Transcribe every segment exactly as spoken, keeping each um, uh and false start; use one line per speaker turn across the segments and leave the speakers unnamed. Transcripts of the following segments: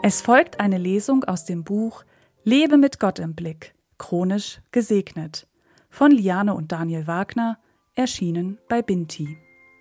Es folgt eine Lesung aus dem Buch Lebe mit Gott im Blick, chronisch gesegnet, von Liane und Daniel Wagner, erschienen bei Binti.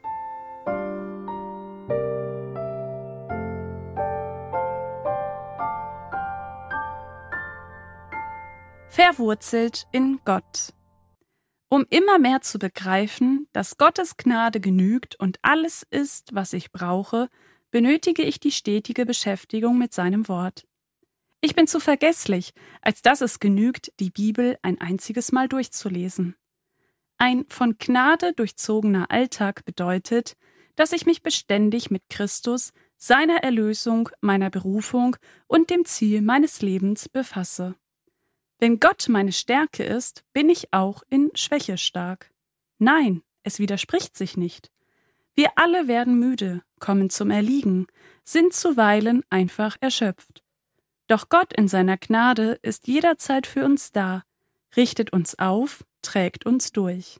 Verwurzelt in Gott. Um immer mehr zu begreifen, dass Gottes Gnade genügt und alles ist, was ich brauche, benötige ich die stetige Beschäftigung mit seinem Wort. Ich bin zu vergesslich, als dass es genügt, die Bibel ein einziges Mal durchzulesen. Ein von Gnade durchzogener Alltag bedeutet, dass ich mich beständig mit Christus, seiner Erlösung, meiner Berufung und dem Ziel meines Lebens befasse. Wenn Gott meine Stärke ist, bin ich auch in Schwäche stark. Nein, es widerspricht sich nicht. Wir alle werden müde, kommen zum Erliegen, sind zuweilen einfach erschöpft. Doch Gott in seiner Gnade ist jederzeit für uns da, richtet uns auf, trägt uns durch.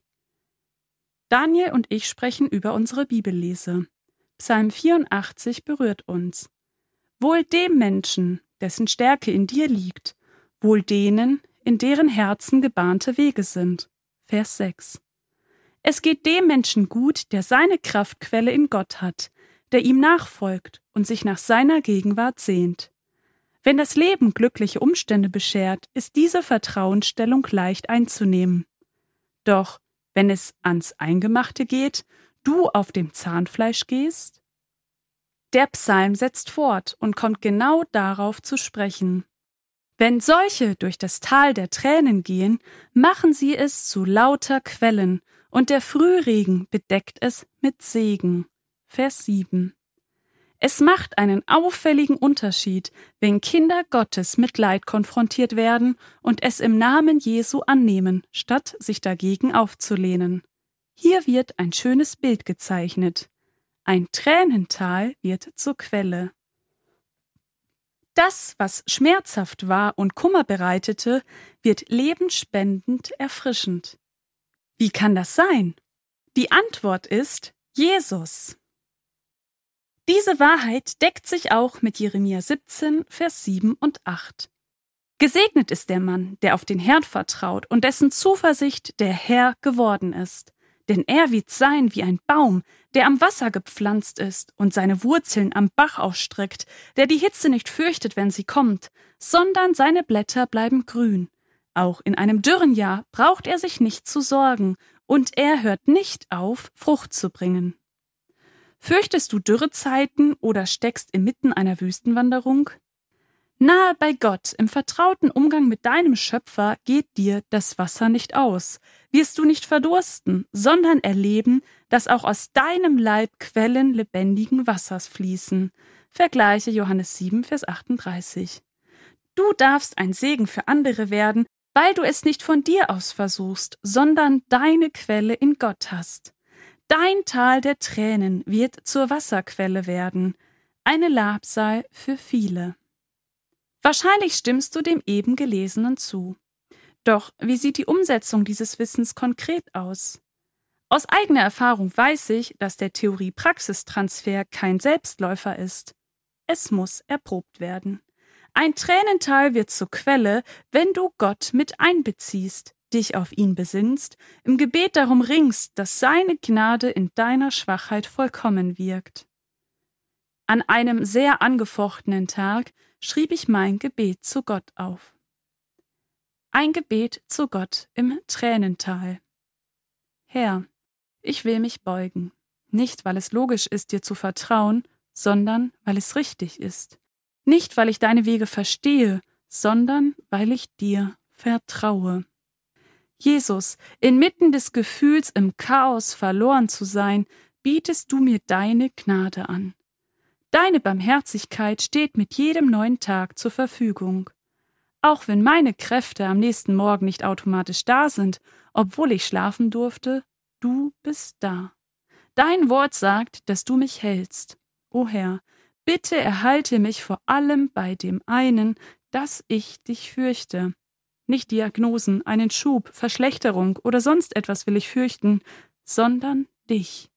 Daniel und ich sprechen über unsere Bibellese. Psalm vierundachtzig berührt uns. Wohl dem Menschen, dessen Stärke in dir liegt, wohl denen, in deren Herzen gebahnte Wege sind. Vers sechs. Es geht dem Menschen gut, der seine Kraftquelle in Gott hat, der ihm nachfolgt und sich nach seiner Gegenwart sehnt. Wenn das Leben glückliche Umstände beschert, ist diese Vertrauensstellung leicht einzunehmen. Doch wenn es ans Eingemachte geht, du auf dem Zahnfleisch gehst? Der Psalm setzt fort und kommt genau darauf zu sprechen. Wenn solche durch das Tal der Tränen gehen, machen sie es zu lauter Quellen, und der Frühregen bedeckt es mit Segen. Vers sieben. Es macht einen auffälligen Unterschied, wenn Kinder Gottes mit Leid konfrontiert werden und es im Namen Jesu annehmen, statt sich dagegen aufzulehnen. Hier wird ein schönes Bild gezeichnet. Ein Tränental wird zur Quelle. Das, was schmerzhaft war und Kummer bereitete, wird lebensspendend erfrischend. Wie kann das sein? Die Antwort ist Jesus. Diese Wahrheit deckt sich auch mit Jeremia siebzehn, Vers sieben und acht. Gesegnet ist der Mann, der auf den Herrn vertraut und dessen Zuversicht der Herr geworden ist. Denn er wird sein wie ein Baum, der am Wasser gepflanzt ist und seine Wurzeln am Bach ausstreckt, der die Hitze nicht fürchtet, wenn sie kommt, sondern seine Blätter bleiben grün. Auch in einem dürren Jahr braucht er sich nicht zu sorgen, und er hört nicht auf, Frucht zu bringen. Fürchtest du Dürrezeiten oder steckst inmitten einer Wüstenwanderung? Nahe bei Gott, im vertrauten Umgang mit deinem Schöpfer, geht dir das Wasser nicht aus. Wirst du nicht verdursten, sondern erleben, dass auch aus deinem Leib Quellen lebendigen Wassers fließen. Vergleiche Johannes sieben, Vers achtunddreißig. Du darfst ein Segen für andere werden, weil du es nicht von dir aus versuchst, sondern deine Quelle in Gott hast. Dein Tal der Tränen wird zur Wasserquelle werden, eine Labsal für viele. Wahrscheinlich stimmst du dem eben Gelesenen zu. Doch wie sieht die Umsetzung dieses Wissens konkret aus? Aus eigener Erfahrung weiß ich, dass der Theorie-Praxistransfer kein Selbstläufer ist. Es muss erprobt werden. Ein Tränental wird zur Quelle, wenn du Gott mit einbeziehst, dich auf ihn besinnst, im Gebet darum ringst, dass seine Gnade in deiner Schwachheit vollkommen wirkt. An einem sehr angefochtenen Tag schrieb ich mein Gebet zu Gott auf. Ein Gebet zu Gott im Tränental. Herr, ich will mich beugen, nicht weil es logisch ist, dir zu vertrauen, sondern weil es richtig ist. Nicht, weil ich deine Wege verstehe, sondern weil ich dir vertraue. Jesus, inmitten des Gefühls, im Chaos verloren zu sein, bietest du mir deine Gnade an. Deine Barmherzigkeit steht mit jedem neuen Tag zur Verfügung. Auch wenn meine Kräfte am nächsten Morgen nicht automatisch da sind, obwohl ich schlafen durfte, du bist da. Dein Wort sagt, dass du mich hältst. O Herr, bitte erhalte mich vor allem bei dem einen, dass ich dich fürchte. Nicht Diagnosen, einen Schub, Verschlechterung oder sonst etwas will ich fürchten, sondern dich.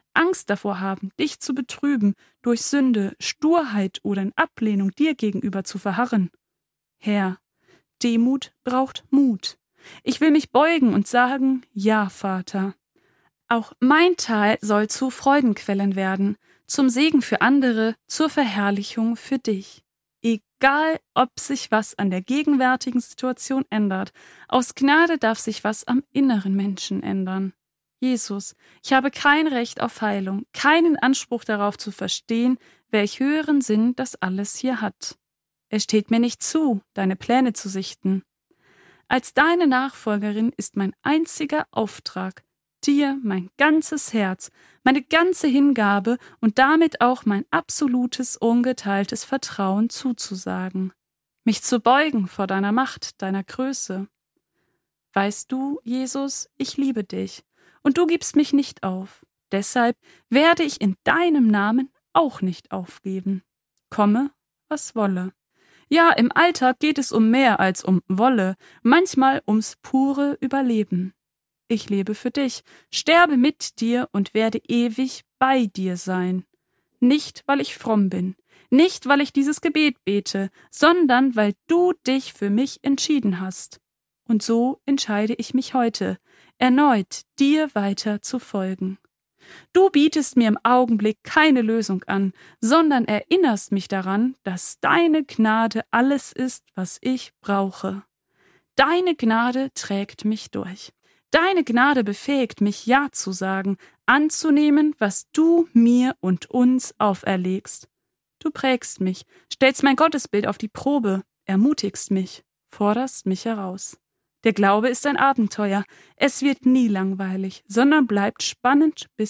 Angst davor haben, dich zu betrüben, durch Sünde, Sturheit oder in Ablehnung dir gegenüber zu verharren. Herr, Demut braucht Mut. Ich will mich beugen und sagen, ja, Vater. Auch mein Tal soll zu Freudenquellen werden, zum Segen für andere, zur Verherrlichung für dich. Egal, ob sich was an der gegenwärtigen Situation ändert, aus Gnade darf sich was am inneren Menschen ändern. Jesus, ich habe kein Recht auf Heilung, keinen Anspruch darauf zu verstehen, welch höheren Sinn das alles hier hat. Es steht mir nicht zu, deine Pläne zu sichten. Als deine Nachfolgerin ist mein einziger Auftrag, dir mein ganzes Herz, meine ganze Hingabe und damit auch mein absolutes, ungeteiltes Vertrauen zuzusagen, mich zu beugen vor deiner Macht, deiner Größe. Weißt du, Jesus, ich liebe dich, und du gibst mich nicht auf. Deshalb werde ich in deinem Namen auch nicht aufgeben. Komme, was wolle. Ja, im Alltag geht es um mehr als um Wolle, manchmal ums pure Überleben. Ich lebe für dich, sterbe mit dir und werde ewig bei dir sein. Nicht, weil ich fromm bin, nicht, weil ich dieses Gebet bete, sondern weil du dich für mich entschieden hast. Und so entscheide ich mich heute, erneut dir weiter zu folgen. Du bietest mir im Augenblick keine Lösung an, sondern erinnerst mich daran, dass deine Gnade alles ist, was ich brauche. Deine Gnade trägt mich durch. Deine Gnade befähigt mich, Ja zu sagen, anzunehmen, was du mir und uns auferlegst. Du prägst mich, stellst mein Gottesbild auf die Probe, ermutigst mich, forderst mich heraus. Der Glaube ist ein Abenteuer. Es wird nie langweilig, sondern bleibt spannend bis